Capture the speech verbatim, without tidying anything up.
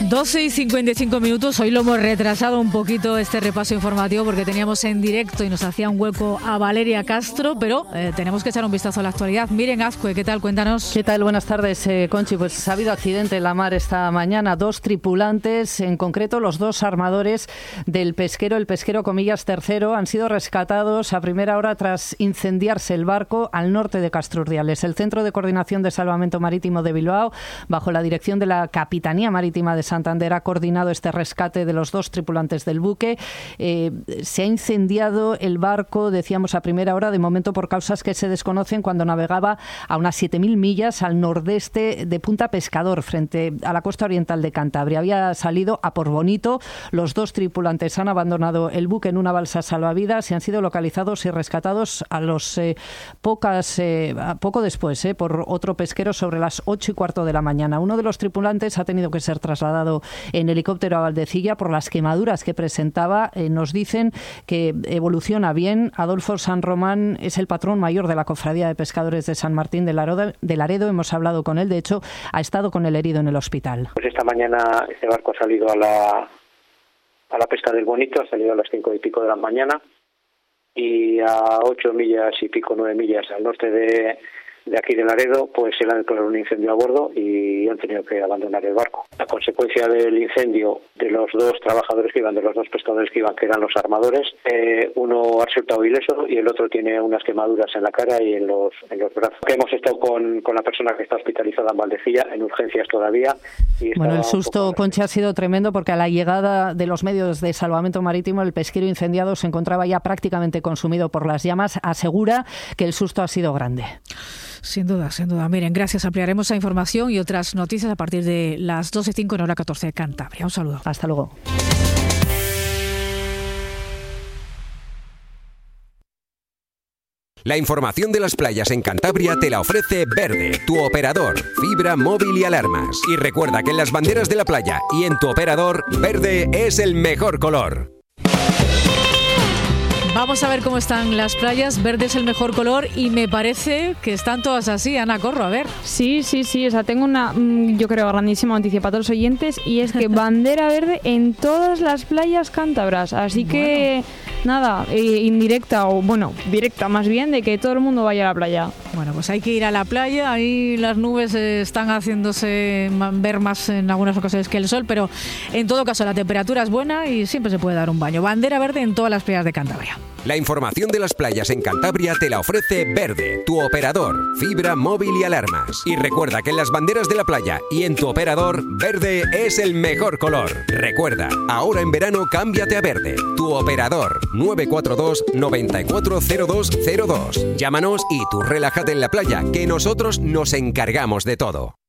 doce y cincuenta y cinco minutos, hoy lo hemos retrasado un poquito este repaso informativo porque teníamos en directo y nos hacía un hueco a Valeria Castro, pero eh, tenemos que echar un vistazo a la actualidad. Miren, Azcue, ¿qué tal? Cuéntanos. ¿Qué tal? Buenas tardes, eh, Conchi. Pues ha habido accidente en la mar esta mañana. Dos tripulantes, en concreto los dos armadores del pesquero, el pesquero Comillas Tercero, han sido rescatados a primera hora tras incendiarse el barco al norte de Castrurdiales. El Centro de Coordinación de Salvamento Marítimo de Bilbao, bajo la dirección de la Capitanía Marítima de Santander, ha coordinado este rescate de los dos tripulantes del buque. Eh, se ha incendiado el barco, decíamos a primera hora, de momento por causas que se desconocen, cuando navegaba a unas siete mil millas al nordeste de Punta Pescador, frente a la costa oriental de Cantabria. Había salido a Portbonito. Los dos tripulantes han abandonado el buque en una balsa salvavidas y han sido localizados y rescatados a los eh, pocas eh, poco después eh, por otro pesquero sobre las ocho y cuarto de la mañana. Uno de los tripulantes ha tenido que ser trasladado en helicóptero a Valdecilla por las quemaduras que presentaba. Eh, nos dicen que evoluciona bien. Adolfo San Román es el patrón mayor de la Cofradía de Pescadores de San Martín de Laredo. De Laredo. Hemos hablado con él, de hecho ha estado con el herido en el hospital. Pues esta mañana este barco ha salido a la a la pesca del Bonito, ha salido a las cinco y pico de la mañana y a ocho millas y pico, nueve millas al norte de de aquí de Laredo, pues se le ha declarado un incendio a bordo y han tenido que abandonar el barco. A consecuencia del incendio de los dos trabajadores que iban, de los dos pescadores que iban, que eran los armadores, eh, uno ha resultado ileso y el otro tiene unas quemaduras en la cara y en los en los brazos. Hemos estado con, con la persona que está hospitalizada en Valdecilla, en urgencias todavía. Y bueno, el susto, Concha, ha sido tremendo porque a la llegada de los medios de salvamento marítimo, el pesquero incendiado se encontraba ya prácticamente consumido por las llamas. Asegura que el susto ha sido grande. Sin duda, sin duda. Miren, gracias. Ampliaremos esa información y otras noticias a partir de las doce y cinco en hora catorce de Cantabria. Un saludo. Hasta luego. La información de las playas en Cantabria te la ofrece Verde, tu operador, fibra, móvil y alarmas. Y recuerda que en las banderas de la playa y en tu operador, verde es el mejor color. Vamos a ver cómo están las playas. Verde es el mejor color y me parece que están todas así. Ana Corro, a ver. Sí, sí, sí. O sea, tengo una, yo creo, grandísima noticia para todos los oyentes y es que bandera verde en todas las playas cántabras. Así que, bueno. nada, eh, indirecta o, bueno, directa más bien, de que todo el mundo vaya a la playa. Bueno, pues hay que ir a la playa. Ahí las nubes eh, están haciéndose ver más en algunas ocasiones que el sol, pero en todo caso la temperatura es buena y siempre se puede dar un baño. Bandera verde en todas las playas de Cantabria. La información de las playas en Cantabria te la ofrece Verde, tu operador, fibra, móvil y alarmas. Y recuerda que en las banderas de la playa y en tu operador, verde es el mejor color. Recuerda, ahora en verano cámbiate a Verde, tu operador. nueve cuatro dos, nueve cuatro cero dos cero dos. Llámanos y tú relájate en la playa, que nosotros nos encargamos de todo.